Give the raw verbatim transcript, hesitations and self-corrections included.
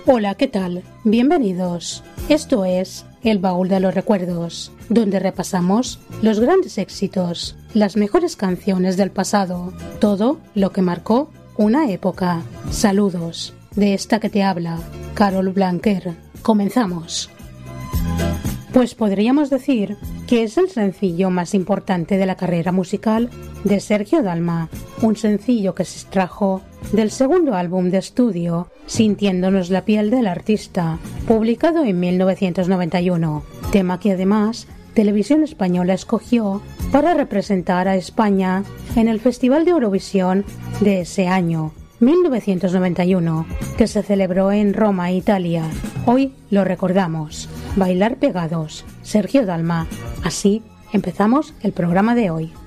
Hola, ¿qué tal? Bienvenidos. Esto es El Baúl de los Recuerdos, donde repasamos los grandes éxitos, las mejores canciones del pasado, todo lo que marcó una época. Saludos, de esta que te habla, Carol Blanquer. Comenzamos. Pues podríamos decir que es el sencillo más importante de la carrera musical de Sergio Dalma, un sencillo que se extrajo del segundo álbum de estudio, Sintiéndonos la piel del artista, publicado en mil novecientos noventa y uno, tema que además Televisión Española escogió para representar a España en el Festival de Eurovisión de ese año, mil novecientos noventa y uno, que se celebró en Roma, Italia. Hoy lo recordamos. Bailar pegados, Sergio Dalma. Así empezamos el programa de hoy.